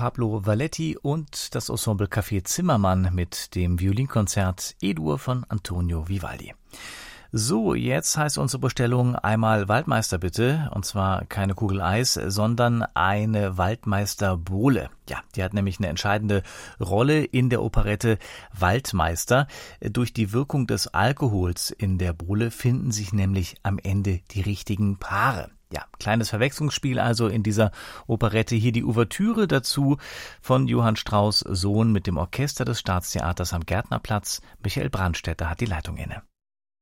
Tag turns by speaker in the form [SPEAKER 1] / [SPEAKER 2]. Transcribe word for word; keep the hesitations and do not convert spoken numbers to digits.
[SPEAKER 1] Pablo Valletti und das Ensemble Café Zimmermann mit dem Violinkonzert E-Dur von Antonio Vivaldi. So, jetzt heißt unsere Bestellung einmal Waldmeister bitte, und zwar keine Kugel Eis, sondern eine Waldmeister-Bowle. Ja, die hat nämlich eine entscheidende Rolle in der Operette Waldmeister. Durch die Wirkung des Alkohols in der Bowle finden sich nämlich am Ende die richtigen Paare. Ja, kleines Verwechslungsspiel also in dieser Operette. Hier die Ouvertüre dazu von Johann Strauss Sohn mit dem Orchester des Staatstheaters am Gärtnerplatz. Michael Brandstätter hat die Leitung inne.